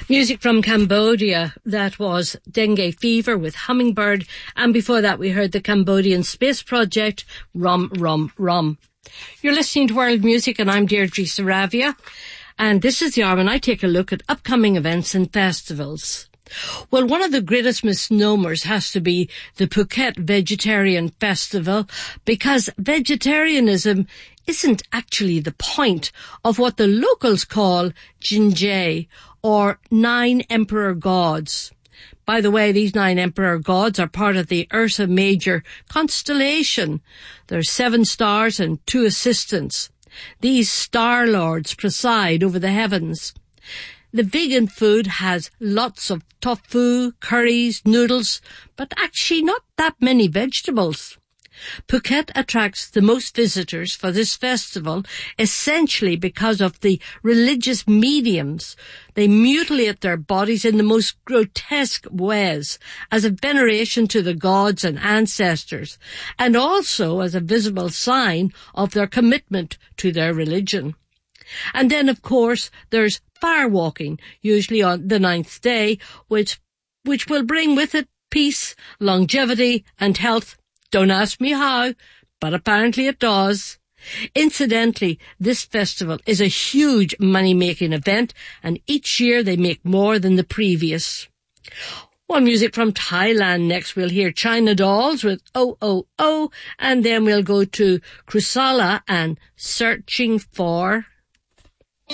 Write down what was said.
Music from Cambodia, that was Dengue Fever with Hummingbird, and before that we heard the Cambodian Space Project, Rum Rum Rum. You're listening to World Music and I'm Deirdre Saravia, and this is the hour when I take a look at upcoming events and festivals. Well, one of the greatest misnomers has to be the Phuket Vegetarian Festival, because vegetarianism isn't actually the point of what the locals call Jinjay, or 9 Emperor Gods. By the way, these 9 Emperor Gods are part of the Ursa Major constellation. There's 7 stars and 2 assistants. These Star Lords preside over the heavens. The vegan food has lots of tofu, curries, noodles, but actually not that many vegetables. Phuket attracts the most visitors for this festival essentially because of the religious mediums. They mutilate their bodies in the most grotesque ways as a veneration to the gods and ancestors, and also as a visible sign of their commitment to their religion. And then, of course, there's fire walking, usually on the 9th day, which will bring with it peace, longevity and health. Don't ask me how, but apparently it does. Incidentally, this festival is a huge money-making event, and each year they make more than the previous. Well, music from Thailand next. We'll hear China Dolls with Oh Oh Oh, and then we'll go to Krusala and Searching for